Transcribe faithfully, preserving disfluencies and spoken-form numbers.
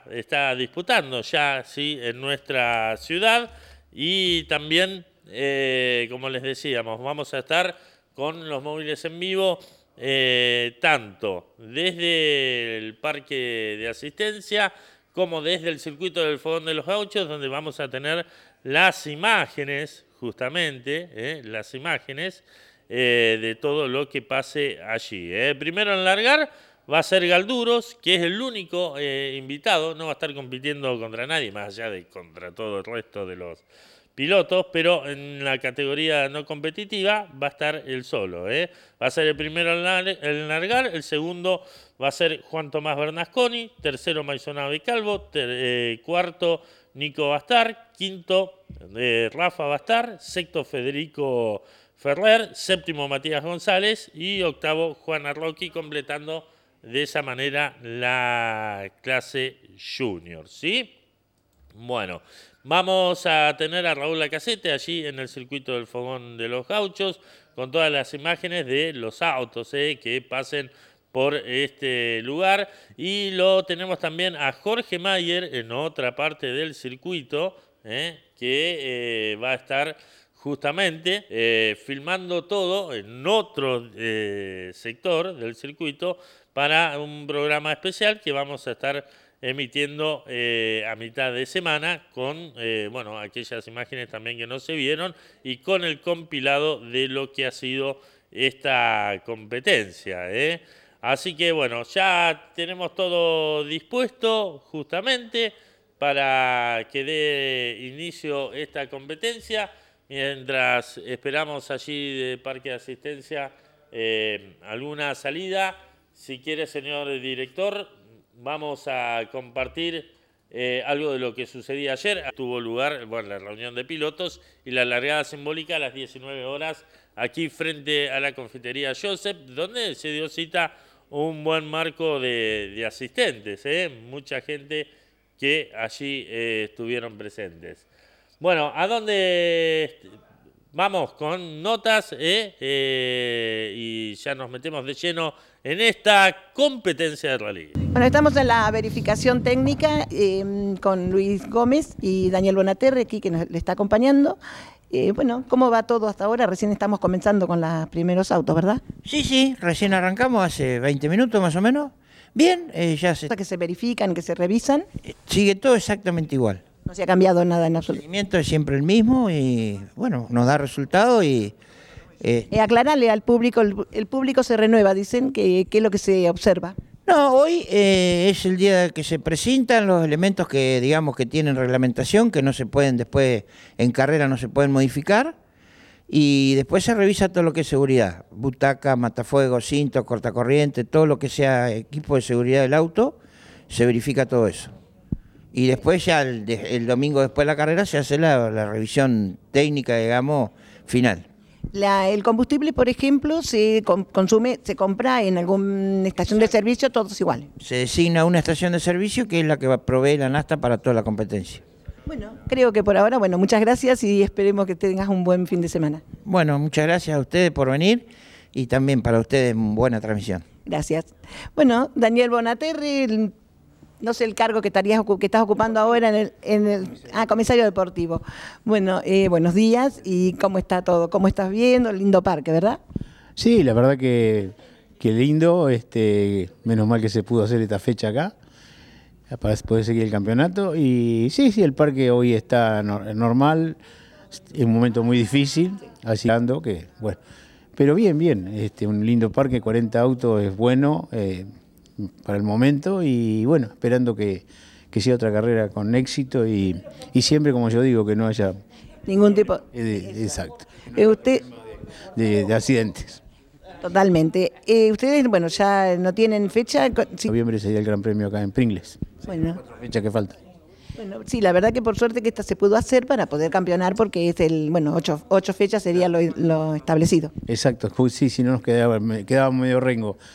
está disputando ya, sí, en nuestra ciudad. Y también, eh, como les decíamos, vamos a estar con los móviles en vivo, eh, tanto desde el parque de asistencia como desde el circuito del Fogón de los Gauchos, donde vamos a tener las imágenes, justamente, eh, las imágenes eh, de todo lo que pase allí. Eh. Primero en largar va a ser Galduros, que es el único eh, invitado, no va a estar compitiendo contra nadie, más allá de contra todo el resto de los pilotos, pero en la categoría no competitiva va a estar él solo. ¿eh? Va a ser el primero en largar, el segundo va a ser Juan Tomás Bernasconi, tercero Maisonado y Calvo, ter, eh, cuarto Nico Bastar, quinto eh, Rafa Bastar, sexto Federico Ferrer, séptimo Matías González y octavo Juan Arroqui, completando de esa manera la clase junior, ¿sí? Bueno, vamos a tener a Raúl Lacasete allí en el circuito del Fogón de los Gauchos con todas las imágenes de los autos eh, que pasen por este lugar. Y lo tenemos también a Jorge Mayer en otra parte del circuito eh, que eh, va a estar justamente eh, filmando todo en otro eh, sector del circuito para un programa especial que vamos a estar emitiendo eh, a mitad de semana con eh, bueno, aquellas imágenes también que no se vieron y con el compilado de lo que ha sido esta competencia. ¿eh? Así que bueno, ya tenemos todo dispuesto justamente para que dé inicio esta competencia. Mientras esperamos allí de Parque de Asistencia eh, alguna salida, si quiere, señor director, vamos a compartir eh, algo de lo que sucedía ayer. Tuvo lugar bueno, la reunión de pilotos y la largada simbólica a las diecinueve horas aquí frente a la confitería Joseph, donde se dio cita un buen marco de, de asistentes, ¿eh? mucha gente que allí eh, estuvieron presentes. Bueno, ¿a dónde vamos con notas? Eh? Eh, y ya nos metemos de lleno en esta competencia de rally. Bueno, estamos en la verificación técnica eh, con Luis Gómez y Daniel Bonaterre aquí que nos le está acompañando. Eh, bueno, ¿cómo va todo hasta ahora? Recién estamos comenzando con los primeros autos, ¿verdad? Sí, sí, recién arrancamos hace veinte minutos más o menos. Bien, eh, ya se... Que se verifican, que se revisan. Eh, sigue todo exactamente igual. No se ha cambiado nada en absoluto. El seguimiento es siempre el mismo y bueno, nos da resultado y... Eh, eh, aclararle al público, el, el público se renueva, dicen, que qué es lo que se observa. No, hoy eh, es el día que se presentan los elementos que digamos que tienen reglamentación, que no se pueden después, en carrera no se pueden modificar, y después se revisa todo lo que es seguridad, butaca, matafuego, cinto, cortacorriente, todo lo que sea equipo de seguridad del auto, se verifica todo eso. Y después ya el, el domingo después de la carrera se hace la, la revisión técnica, digamos, final. La, el combustible, por ejemplo, se consume, se compra en alguna estación de servicio, todos iguales. Se designa una estación de servicio que es la que provee la nafta para toda la competencia. Bueno, creo que por ahora, bueno, muchas gracias y esperemos que tengas un buen fin de semana. Bueno, muchas gracias a ustedes por venir y también para ustedes buena transmisión. Gracias. Bueno, Daniel Bonaterre, el, no sé el cargo que, estarías, que estás ocupando ahora en el, en el ah, comisario deportivo. Bueno, eh, buenos días y cómo está todo, cómo estás viendo, el lindo parque, ¿verdad? Sí, la verdad que, que lindo, este, menos mal que se pudo hacer esta fecha acá, para poder seguir el campeonato. Y sí, sí, el parque hoy está no, normal, es un momento muy difícil, así que bueno, pero bien, bien, este, un lindo parque, cuarenta autos es bueno, eh, para el momento y bueno, esperando que, que sea otra carrera con éxito y, y siempre, como yo digo, que no haya ningún tipo de, de, exacto eh, usted de, de accidentes. Totalmente. Eh, ustedes, bueno, ya no tienen fecha. En noviembre sería el Gran Premio acá en Pringles. Bueno. Otra fecha que falta. Bueno, sí, la verdad que por suerte que esta se pudo hacer para poder campeonar porque es el, bueno, ocho, ocho fechas sería lo, lo establecido. Exacto, sí, si no nos quedaba, quedaba medio rengo.